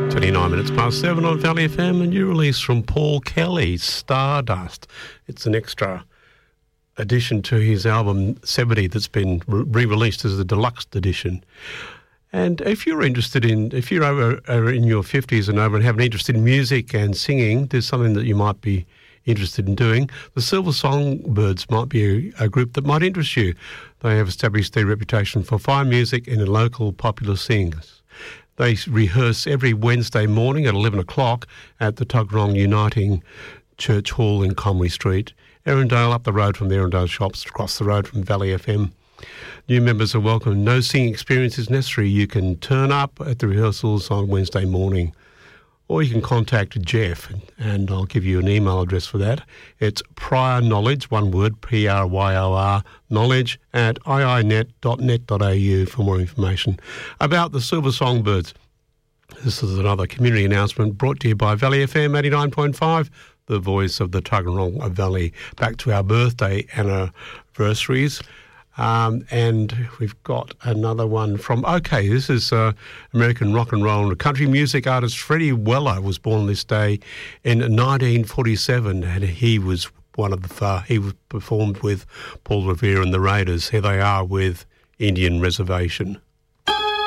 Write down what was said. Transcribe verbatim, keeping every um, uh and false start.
twenty-nine minutes past seven on Valley F M, and new release from Paul Kelly, Stardust. It's an extra addition to his album seventy that's been re-released as the deluxe edition. And if you're interested in, if you're over, over in your fifties and over and have an interest in music and singing, there's something that you might be interested in doing. The Silver Songbirds might be a, a group that might interest you. They have established their reputation for fine music and in local popular singers. They rehearse every Wednesday morning at eleven o'clock at the Tuggeranong Uniting Church Hall in Comrie Street, Erindale, up the road from the Erindale Shops, across the road from Valley F M. New members are welcome. No singing experience is necessary. You can turn up at the rehearsals on Wednesday morning, or you can contact Jeff, and I'll give you an email address for that. It's prior knowledge, one word, P R Y O R, knowledge, at i i net dot net dot a u for more information about the Silver Songbirds. This is another community announcement brought to you by Valley F M eighty-nine point five, the voice of the Tuggeranong Valley. Back to our birthday anniversaries. Um, and we've got another one from, okay, this is uh, American rock and roll and country music artist Freddie Weller was born this day in nineteen forty-seven, and he was one of the far, he was performed with Paul Revere and the Raiders. Here they are with Indian Reservation.